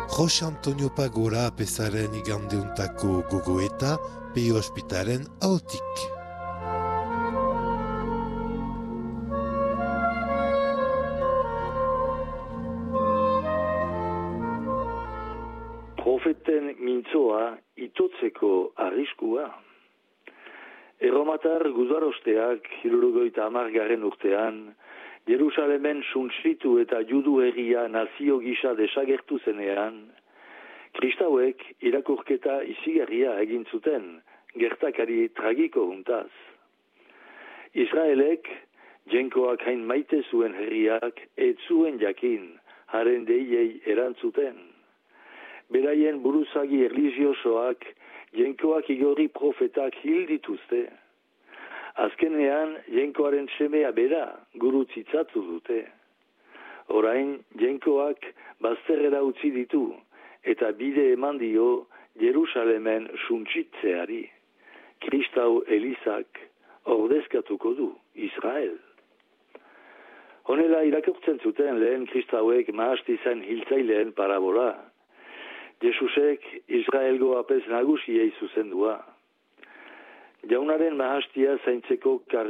Jose Antonio Pagora apezaren igandeuntako gogoeta Pio Ospitaren ahotik. Profeten mintzoa itotzeko arriskua. Erromatar gudarosteak 70 urtean, Jerusalemen suntsitu eta judu herria nazio gisa desagertu zenean, kristauek irakurketa izigarria egin zuten, gertakari tragiko juntaz. Israelek, jenkoak hain maite zuen herriak, ez zuen jakin, haren deiei erantzuten. Beraien buruzagi erlijiosoak, jenkoak igorri profetak hil dituzte. Azkenean, jenkoaren semea bera gurutzitzatu dute. Orain, jenkoak bazterrera utzi ditu, eta bide eman dio Jerusalemen suntsitzeari. Kristau Elizak ordezkatuko du Israel. Honela irakurtzen zuten lehen kristauek mahasti zen hiltzaileen parabola. Jesusek Israelgo apez nagusiei zuzendua. Jaunaren mahastia zaintzeko